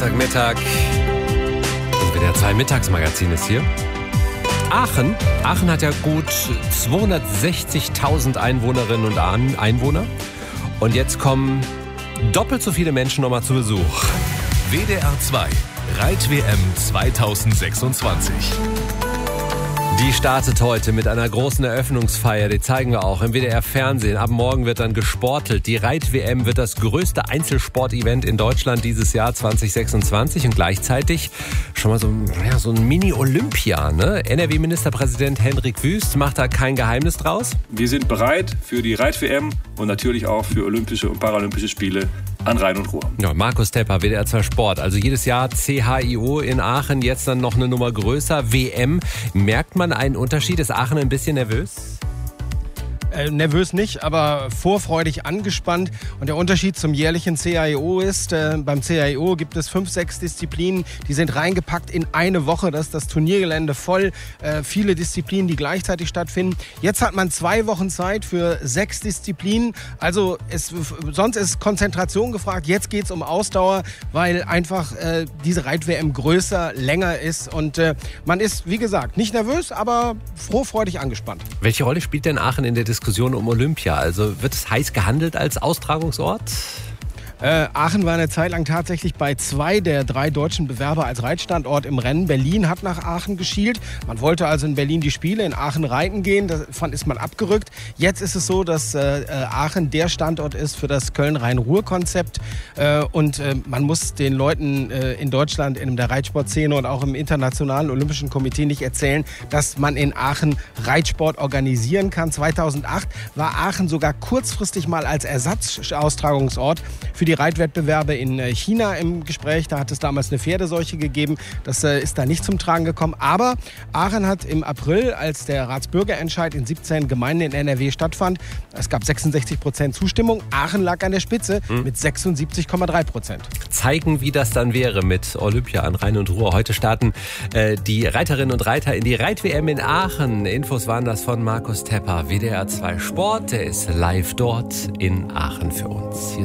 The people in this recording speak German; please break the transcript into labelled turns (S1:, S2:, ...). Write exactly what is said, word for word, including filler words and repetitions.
S1: Donnerstagmittag. Das W D R zwei Mittagsmagazin ist hier. Aachen. Aachen hat ja gut zweihundertsechzigtausend Einwohnerinnen und Einwohner. Und jetzt kommen doppelt so viele Menschen nochmal zu Besuch.
S2: W D R zwei Reit-W M zweitausendsechsundzwanzig.
S1: Die startet heute mit einer großen Eröffnungsfeier, die zeigen wir auch im W D R-Fernsehen. Ab morgen wird dann gesportelt. Die Reit-W M wird das größte Einzelsport-Event in Deutschland dieses Jahr zweitausendsechsundzwanzig und gleichzeitig schon mal so, ja, so ein Mini-Olympia. Ne? N R W-Ministerpräsident Hendrik Wüst macht da kein Geheimnis draus.
S3: Wir sind bereit für die Reit-W M und natürlich auch für Olympische und Paralympische Spiele an Rhein und Ruhr.
S1: Ja, Markus Tepper, W D R zwei Sport. Also jedes Jahr C H I O in Aachen, jetzt dann noch eine Nummer größer, W M. Merkt man einen Unterschied? Ist Aachen ein bisschen nervös?
S4: Äh, nervös nicht, aber vorfreudig angespannt. Und der Unterschied zum jährlichen C H I O ist, äh, beim C H I O gibt es fünf, sechs Disziplinen, die sind reingepackt in eine Woche. Das ist das Turniergelände voll. Äh, viele Disziplinen, die gleichzeitig stattfinden. Jetzt hat man zwei Wochen Zeit für sechs Disziplinen. Also es, sonst ist Konzentration gefragt. Jetzt geht es um Ausdauer, weil einfach äh, diese Reit-W M größer, länger ist. Und äh, man ist, wie gesagt, nicht nervös, aber frohfreudig angespannt.
S1: Welche Rolle spielt denn Aachen in der Diskussion um Olympia? Also wird es heiß gehandelt als Austragungsort?
S4: Äh, Aachen war eine Zeit lang tatsächlich bei zwei der drei deutschen Bewerber als Reitstandort im Rennen. Berlin hat nach Aachen geschielt. Man wollte also in Berlin die Spiele, in Aachen reiten gehen. Davon ist man abgerückt. Jetzt ist es so, dass äh, Aachen der Standort ist für das Köln-Rhein-Ruhr-Konzept. Äh, und äh, man muss den Leuten äh, in Deutschland, in der Reitsportszene und auch im Internationalen Olympischen Komitee nicht erzählen, dass man in Aachen Reitsport organisieren kann. zweitausendacht war Aachen sogar kurzfristig mal als Ersatzaustragungsort für die Reitwettbewerbe in China im Gespräch. Da hat es damals eine Pferdeseuche gegeben. Das äh, ist da nicht zum Tragen gekommen. Aber Aachen hat im April, als der Ratsbürgerentscheid in siebzehn Gemeinden in N R W stattfand, es gab sechsundsechzig Prozent Zustimmung. Aachen lag an der Spitze hm. mit sechsundsiebzig Komma drei Prozent.
S1: Zeigen, wie das dann wäre mit Olympia an Rhein und Ruhr. Heute starten äh, die Reiterinnen und Reiter in die Reit-W M in Aachen. Infos waren das von Markus Tepper, W D R zwei Sport. Der ist live dort in Aachen für uns. Hier